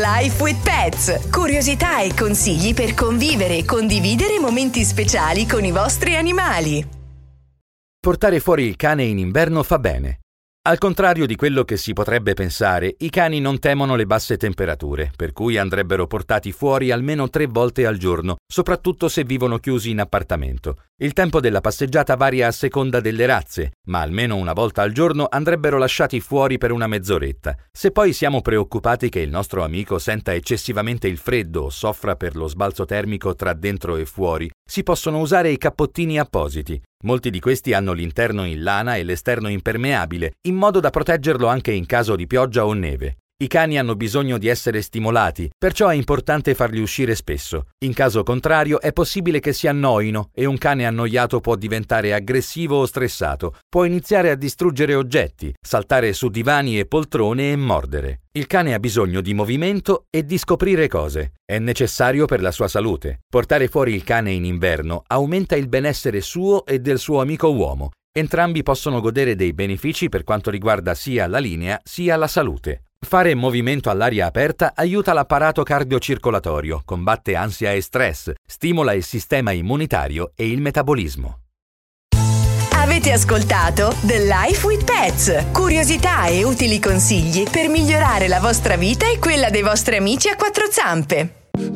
Life with Pets. Curiosità e consigli per convivere e condividere momenti speciali con i vostri animali. Portare fuori il cane in inverno fa bene. Al contrario di quello che si potrebbe pensare, i cani non temono le basse temperature, per cui andrebbero portati fuori almeno 3 volte al giorno, soprattutto se vivono chiusi in appartamento. Il tempo della passeggiata varia a seconda delle razze, ma almeno una volta al giorno andrebbero lasciati fuori per una mezz'oretta. Se poi siamo preoccupati che il nostro amico senta eccessivamente il freddo o soffra per lo sbalzo termico tra dentro e fuori, si possono usare i cappottini appositi. Molti di questi hanno l'interno in lana e l'esterno impermeabile, in modo da proteggerlo anche in caso di pioggia o neve. I cani hanno bisogno di essere stimolati, perciò è importante farli uscire spesso. In caso contrario è possibile che si annoino e un cane annoiato può diventare aggressivo o stressato, può iniziare a distruggere oggetti, saltare su divani e poltrone e mordere. Il cane ha bisogno di movimento e di scoprire cose. È necessario per la sua salute. Portare fuori il cane in inverno aumenta il benessere suo e del suo amico uomo. Entrambi possono godere dei benefici per quanto riguarda sia la linea sia la salute. Fare movimento all'aria aperta aiuta l'apparato cardiocircolatorio, combatte ansia e stress, stimola il sistema immunitario e il metabolismo. Avete ascoltato The Life with Pets. Curiosità e utili consigli per migliorare la vostra vita e quella dei vostri amici a quattro zampe.